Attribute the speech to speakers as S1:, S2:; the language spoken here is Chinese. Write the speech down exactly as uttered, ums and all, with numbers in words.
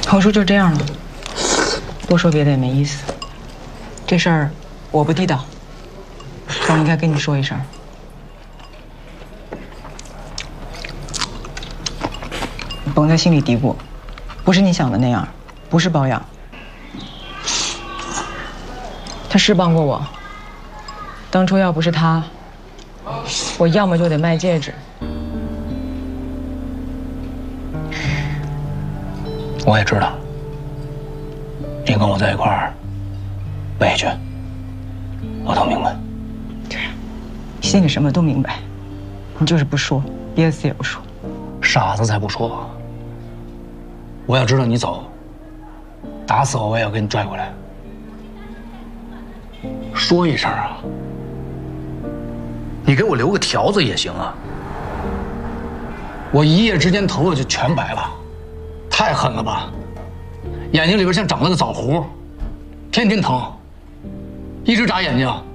S1: 侯叔就这样了，多说别的也没意思。这事儿我不地道，我应该跟你说一声。甭在心里嘀咕，不是你想的那样，不是包养。他是帮过我，当初要不是他，我要么就得卖戒指。
S2: 我也知道，你跟我在一块儿委屈，我都明白。
S1: 对，你心里什么都明白，你就是不说，憋死也不说。
S2: 傻子才不说。我要知道你走，打死我我也要给你拽回来。说一声啊，你给我留个条子也行啊。我一夜之间头发就全白了，太狠了吧！眼睛里边像长了个枣核，天天疼，一直眨眼睛。